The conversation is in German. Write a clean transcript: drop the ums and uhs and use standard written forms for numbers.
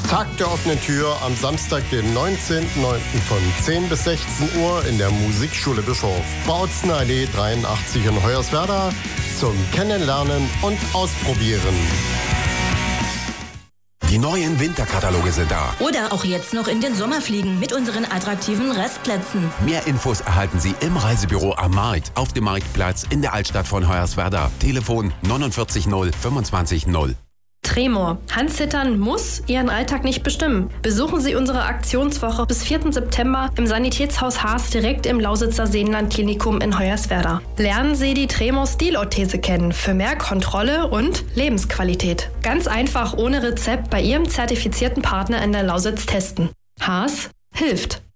Tag der offenen Tür am Samstag, den 19.09. von 10 bis 16 Uhr in der Musikschule Bischof. Bautzener Allee 83 in Hoyerswerda zum Kennenlernen und Ausprobieren. Die neuen Winterkataloge sind da. Oder auch jetzt noch in den Sommer fliegen mit unseren attraktiven Restplätzen. Mehr Infos erhalten Sie im Reisebüro am Markt, auf dem Marktplatz in der Altstadt von Hoyerswerda. Telefon 49 0 25 0. Tremor. Handzittern muss Ihren Alltag nicht bestimmen. Besuchen Sie unsere Aktionswoche bis 4. September im Sanitätshaus Haas direkt im Lausitzer Seenland-Klinikum in Hoyerswerda. Lernen Sie die Tremor-Stilorthese kennen für mehr Kontrolle und Lebensqualität. Ganz einfach ohne Rezept bei Ihrem zertifizierten Partner in der Lausitz testen. Haas hilft.